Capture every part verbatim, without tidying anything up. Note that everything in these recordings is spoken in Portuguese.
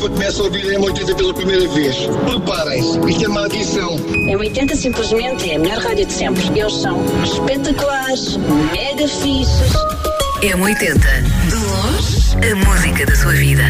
nova começa a ouvir a M oitenta pela primeira vez. Preparem-se, isto é uma adição. M oitenta simplesmente é a melhor rádio de sempre. Eles são espetaculares, mega fixes. M oitenta, de longe, a música da sua vida.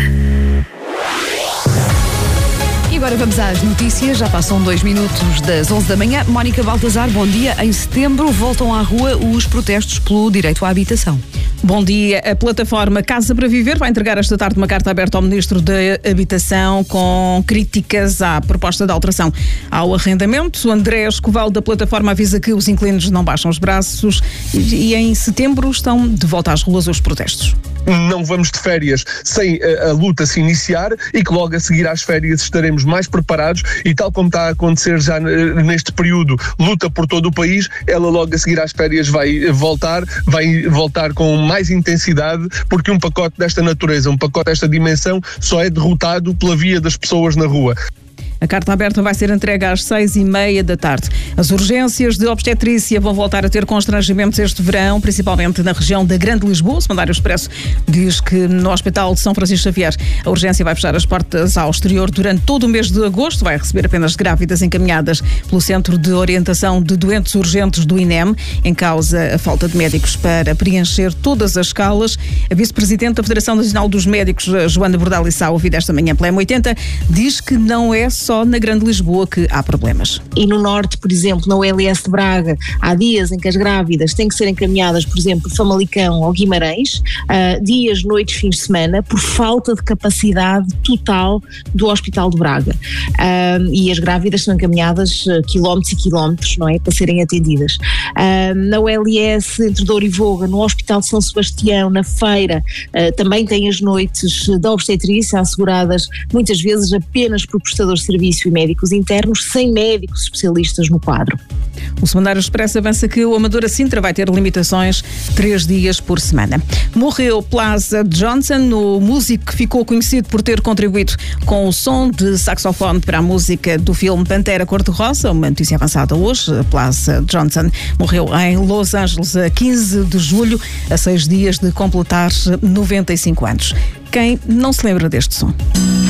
E agora vamos às notícias, já passam dois minutos das onze da manhã. Mónica Baltazar, bom dia. Em setembro voltam à rua os protestos pelo direito à habitação. Bom dia. A plataforma Casa para Viver vai entregar esta tarde uma carta aberta ao Ministro da Habitação com críticas à proposta de alteração ao arrendamento. O André Escoval da plataforma avisa que os inquilinos não baixam os braços e em setembro estão de volta às ruas os protestos. Não vamos de férias sem a, a luta se iniciar e que logo a seguir às férias estaremos mais preparados e tal como está a acontecer já neste período, luta por todo o país, ela logo a seguir às férias vai voltar, vai voltar com mais intensidade, porque um pacote desta natureza, um pacote desta dimensão só é derrotado pela via das pessoas na rua. A carta aberta vai ser entregue às seis e meia da tarde. As urgências de obstetrícia vão voltar a ter constrangimentos este verão, principalmente na região da Grande Lisboa. O Sumandário Expresso diz que no Hospital de São Francisco Xavier a urgência vai fechar as portas ao exterior durante todo o mês de agosto. Vai receber apenas grávidas encaminhadas pelo Centro de Orientação de Doentes Urgentes do I N E M. Em causa a falta de médicos para preencher todas as escalas. A vice-presidente da Federação Nacional dos Médicos, Joana Bordalissá, ouvida esta manhã pela M oitenta, diz que não é só só na Grande Lisboa que há problemas. E no Norte, por exemplo, na U L S de Braga, há dias em que as grávidas têm que ser encaminhadas, por exemplo, de Famalicão ou Guimarães, uh, dias, noites, fins de semana, por falta de capacidade total do Hospital de Braga. Uh, e as grávidas são encaminhadas uh, quilómetros e quilómetros, não é, para serem atendidas. Uh, na U L S, entre Douro e Voga, no Hospital de São Sebastião, na Feira, uh, também tem as noites da obstetrícia asseguradas muitas vezes apenas por prestadores de serviço e médicos internos, sem médicos especialistas no quadro. O Sumandário Expresso avança que o Amadora Sintra vai ter limitações três dias por semana. Morreu Plaza Johnson, o músico que ficou conhecido por ter contribuído com o som de saxofone para a música do filme Pantera Cor-de-Rosa. Uma notícia avançada hoje. Plaza Johnson morreu em Los Angeles a quinze de julho, a seis dias de completar noventa e cinco anos. Quem não se lembra deste som?